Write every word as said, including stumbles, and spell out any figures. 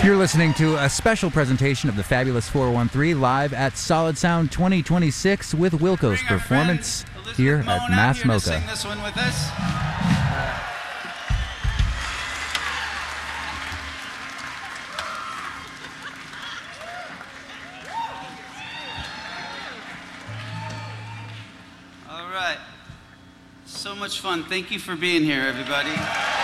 You're listening to a special presentation of the Fabulous four one three live at Solid Sound twenty twenty-six with Wilco's Performance here at Mass Here to Mocha. sing this one with us. All right. So much fun. Thank you for being here, everybody.